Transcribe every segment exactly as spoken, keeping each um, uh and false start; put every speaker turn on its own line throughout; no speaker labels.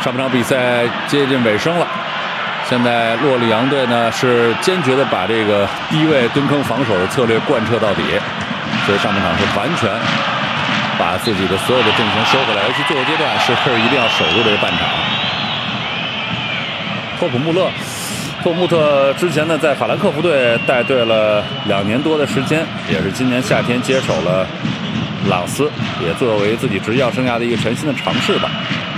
上半场比赛接近尾声了，现在洛里昂队呢是坚决的把这个低位蹲坑防守的策略贯彻到底，所以上半场是完全把自己的所有的阵型收回来，尤其最后阶段是一定要守住这个半场。托普穆勒，托普穆特之前呢在法兰克福队带队了两年多的时间，也是今年夏天接手了朗斯，也作为自己职业生涯的一个全新的尝试吧。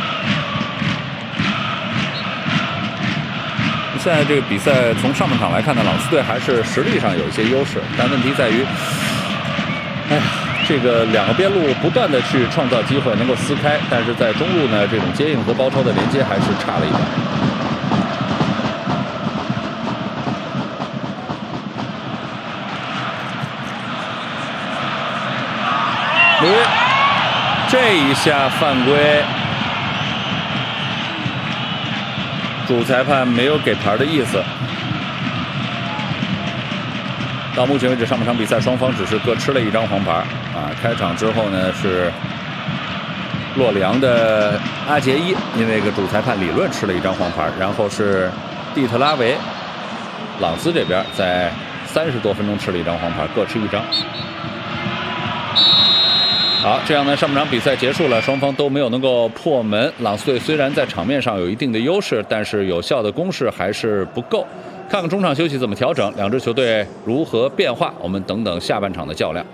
现在这个比赛从上半场来看呢，朗斯队还是实力上有一些优势，但问题在于，哎呀，这个两个边路不断的去创造机会，能够撕开，但是在中路呢，这种接应和包抄的连接还是差了一点。哎，这一下犯规。主裁判没有给牌的意思。到目前为止，上半场比赛双方只是各吃了一张黄牌啊。开场之后呢，是洛里昂的阿杰伊因为个主裁判理论吃了一张黄牌，然后是蒂特拉维、朗斯这边在三十多分钟吃了一张黄牌，各吃一张。好，这样呢，上半场比赛结束了，双方都没有能够破门。朗斯队虽然在场面上有一定的优势，但是有效的攻势还是不够。看看中场休息怎么调整，两支球队如何变化，我们等等下半场的较量。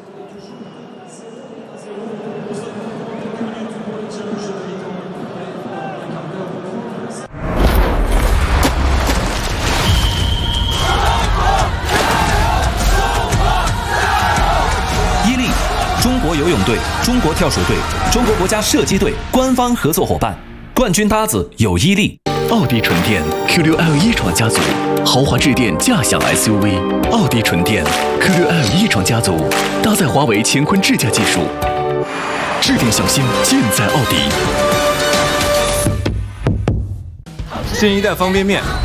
中国游泳队、中国跳水队、中国国家射击队官方合作伙伴，冠军搭子有伊利。
奥迪纯电 Q 六 L 一创家族，豪华智电驾享 S U V。奥迪纯电 Q 六 L 一创家族，搭载华为乾坤智驾技术，智电小新尽在奥迪。
新一代方便面。